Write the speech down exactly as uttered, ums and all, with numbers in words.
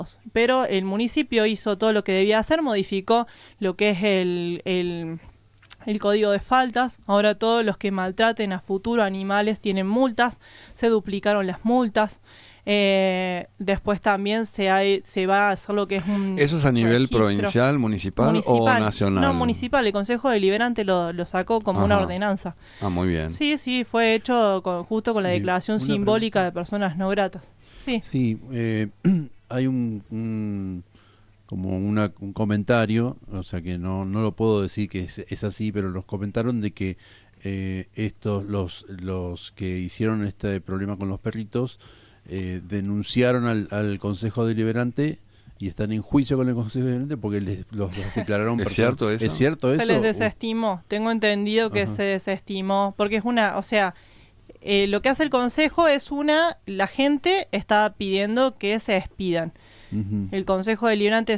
Pero el municipio hizo todo lo que debía hacer, modificó lo que es el, el, el código de faltas. Ahora todos los que maltraten a futuro animales tienen multas, se duplicaron las multas. Eh, después también se, hay, se va a hacer lo que es un ¿Eso es a nivel registro. provincial, municipal, municipal o nacional? No, municipal. El Consejo Deliberante lo, lo sacó como Ajá. una ordenanza. Ah, muy bien. Sí, sí, fue hecho con, justo con la Y declaración una simbólica pregunta. de personas no gratas. Sí. Sí, eh, hay un, un como una, un comentario, o sea que no, no lo puedo decir que es, es así, pero nos comentaron de que eh, estos los los que hicieron este problema con los perritos eh, denunciaron al, al Consejo Deliberante y están en juicio con el Consejo Deliberante porque les, los, los declararon ¿Es personas- cierto eso? ¿Es cierto eso? Se les desestimó. Tengo entendido que Ajá. se desestimó. Porque es una, o sea, eh, lo que hace el Consejo es una, la gente está pidiendo que se despidan. Uh-huh. El Consejo Deliberante